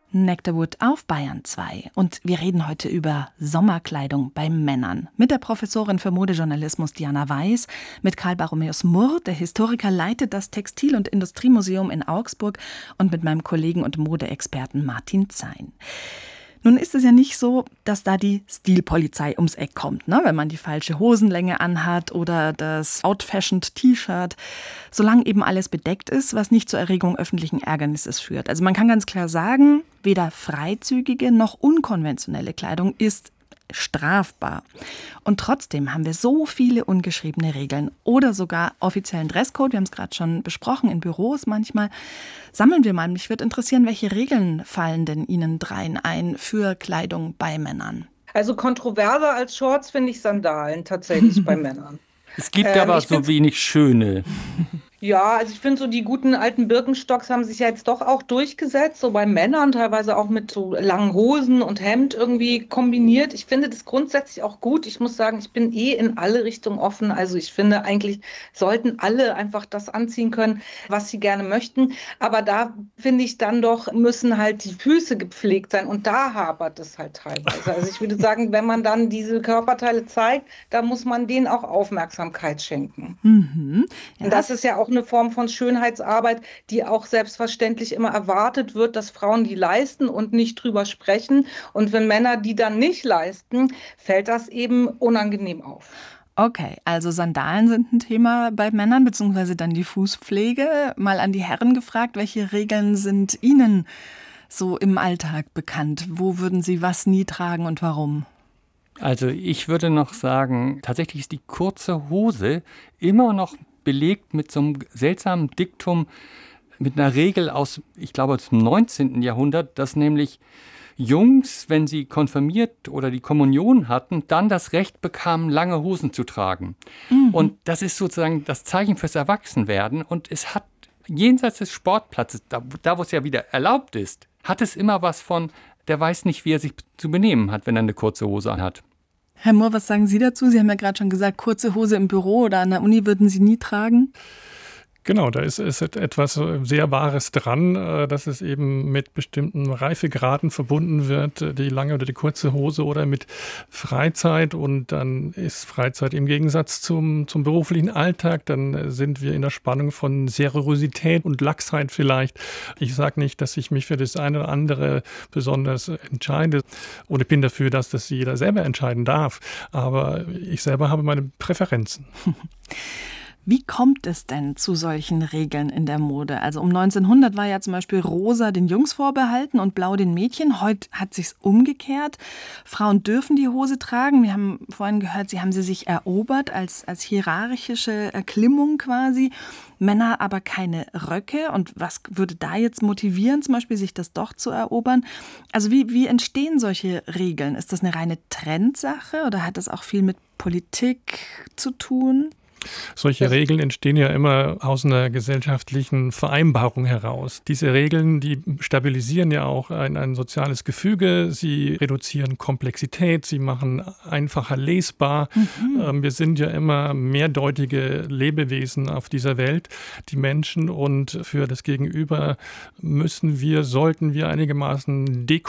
Nectarwood auf Bayern 2 und wir reden heute über Sommerkleidung bei Männern. Mit der Professorin für Modejournalismus Diana Weiß, mit Karl Barromäus Murr, der Historiker, leitet das Textil- und Industriemuseum in Augsburg, und mit meinem Kollegen und Modeexperten Martin Zein. Nun ist es ja nicht so, dass da die Stilpolizei ums Eck kommt, ne? Wenn man die falsche Hosenlänge anhat oder das outfashioned T-Shirt, solange eben alles bedeckt ist, was nicht zur Erregung öffentlichen Ärgernisses führt. Also man kann ganz klar sagen, weder freizügige noch unkonventionelle Kleidung ist strafbar. Und trotzdem haben wir so viele ungeschriebene Regeln oder sogar offiziellen Dresscode. Wir haben es gerade schon besprochen, in Büros manchmal. Sammeln wir mal. Mich würde interessieren, welche Regeln fallen denn Ihnen dreien ein für Kleidung bei Männern? Also kontroverser als Shorts finde ich Sandalen tatsächlich bei Männern. Es gibt aber so wenig schöne. Ja, also ich finde so die guten alten Birkenstocks haben sich ja jetzt doch auch durchgesetzt, so bei Männern, teilweise auch mit so langen Hosen und Hemd irgendwie kombiniert. Ich finde das grundsätzlich auch gut. Ich muss sagen, ich bin in alle Richtungen offen. Also ich finde eigentlich sollten alle einfach das anziehen können, was sie gerne möchten. Aber da finde ich dann doch, müssen halt die Füße gepflegt sein, und da hapert es halt teilweise. Also ich würde sagen, wenn man dann diese Körperteile zeigt, da muss man denen auch Aufmerksamkeit schenken. Mhm. Ja. Und das ist ja auch eine Form von Schönheitsarbeit, die auch selbstverständlich immer erwartet wird, dass Frauen die leisten und nicht drüber sprechen. Und wenn Männer die dann nicht leisten, fällt das eben unangenehm auf. Okay, also Sandalen sind ein Thema bei Männern, beziehungsweise dann die Fußpflege. Mal an die Herren gefragt, welche Regeln sind Ihnen so im Alltag bekannt? Wo würden Sie was nie tragen und warum? Also ich würde noch sagen, tatsächlich ist die kurze Hose immer noch belegt mit so einem seltsamen Diktum, mit einer Regel aus, ich glaube, aus dem 19. Jahrhundert, dass nämlich Jungs, wenn sie konfirmiert oder die Kommunion hatten, dann das Recht bekamen, lange Hosen zu tragen. Mhm. Und das ist sozusagen das Zeichen fürs Erwachsenwerden. Und es hat jenseits des Sportplatzes, da wo es ja wieder erlaubt ist, hat es immer was von, der weiß nicht, wie er sich zu benehmen hat, wenn er eine kurze Hose anhat. Herr Murr, was sagen Sie dazu? Sie haben ja gerade schon gesagt, kurze Hose im Büro oder an der Uni würden Sie nie tragen. Genau, da ist etwas sehr Wahres dran, dass es eben mit bestimmten Reifegraden verbunden wird, die lange oder die kurze Hose, oder mit Freizeit. Und dann ist Freizeit im Gegensatz zum beruflichen Alltag. Dann sind wir in der Spannung von Seriosität und Laxheit vielleicht. Ich sage nicht, dass ich mich für das eine oder andere besonders entscheide. Und ich bin dafür, dass das jeder selber entscheiden darf. Aber ich selber habe meine Präferenzen. Wie kommt es denn zu solchen Regeln in der Mode? Also um 1900 war ja zum Beispiel rosa den Jungs vorbehalten und blau den Mädchen. Heute hat sich's umgekehrt. Frauen dürfen die Hose tragen. Wir haben vorhin gehört, sie haben sie sich erobert als hierarchische Erklimmung quasi. Männer aber keine Röcke. Und was würde da jetzt motivieren, zum Beispiel sich das doch zu erobern? Also wie entstehen solche Regeln? Ist das eine reine Trendsache oder hat das auch viel mit Politik zu tun? Solche Regeln entstehen ja immer aus einer gesellschaftlichen Vereinbarung heraus. Diese Regeln, die stabilisieren ja auch ein soziales Gefüge, sie reduzieren Komplexität, sie machen einfacher lesbar. Mhm. Wir sind ja immer mehrdeutige Lebewesen auf dieser Welt, die Menschen, und für das Gegenüber sollten wir einigermaßen